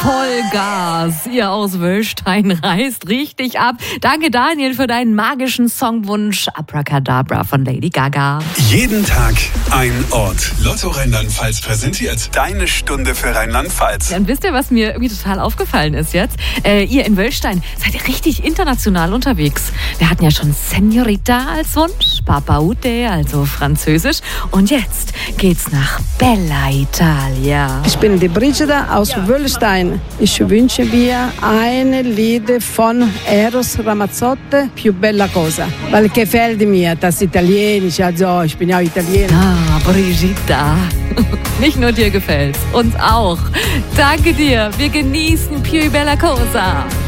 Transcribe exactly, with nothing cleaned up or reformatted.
Vollgas. Ihr aus Wöllstein reißt richtig ab. Danke, Daniel, für deinen magischen Songwunsch Abracadabra von Lady Gaga. Jeden Tag ein Ort. Lotto Rheinland-Pfalz präsentiert deine Stunde für Rheinland-Pfalz. Dann wisst ihr, was mir irgendwie total aufgefallen ist jetzt? Äh, ihr in Wöllstein seid ihr richtig international unterwegs. Wir hatten ja schon Senorita als Wunsch, Papa Ute, also Französisch. Und jetzt geht's nach Bella Italia. Ich bin die Brigida aus Wöllstein. Ich wünsche mir ein Lied von Eros Ramazzotti, Più bella cosa. Weil gefällt mir das Italienisch, also ich bin ja Italiener. Ah, Brigitta. Nicht nur dir gefällt's, uns auch. Danke dir. Wir genießen Più bella cosa.